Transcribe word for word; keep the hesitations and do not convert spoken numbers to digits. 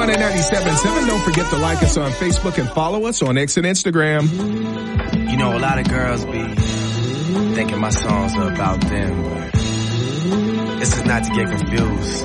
one at ninety-seven point seven. Don't forget to like us on Facebook and follow us on X and Instagram. You know, a lot of girls be thinking my songs are about them, but this is not to get confused.